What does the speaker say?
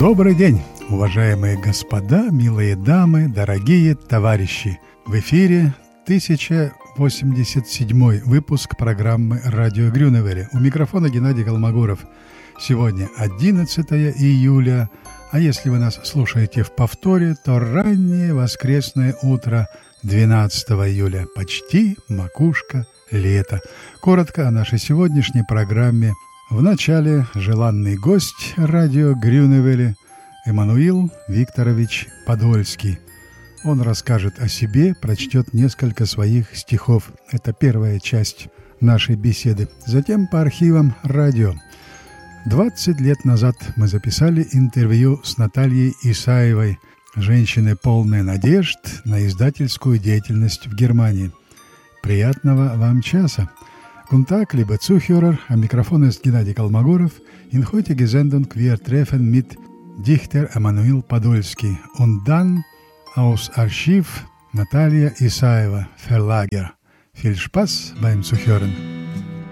Добрый день, уважаемые господа, милые дамы, дорогие товарищи! В эфире 1087 выпуск программы «Радио Грюневери». У микрофона Геннадий Колмогоров. Сегодня 11 июля, а если вы нас слушаете в повторе, то раннее воскресное утро 12 июля. Почти макушка лета. Коротко о нашей сегодняшней программе. В начале желанный гость радио Грюневери Эммануил Викторович Подольский. Он расскажет о себе, прочтет несколько своих стихов. Это первая часть нашей беседы. Затем по архивам радио. 20 лет назад мы записали интервью с Натальей Исаевой, женщиной полной надежд на издательскую деятельность в Германии. Приятного вам часа! Guten Tag, liebe Zuhörer, am Mikrofon ist Gennady Kolmogorov. In heutiger Sendung wir treffen mit Dichter Emmanuil Podolsky und dann aus Archiv Natalia Isaeva, Verlager. Viel Spaß beim Zuhören.